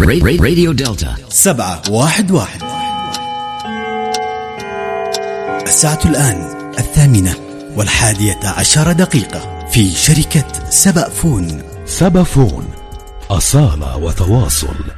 راديو دلتا 711. الساعة الآن 8:11 في شركة سبأ فون. سبأ فون، أصالة وتواصل.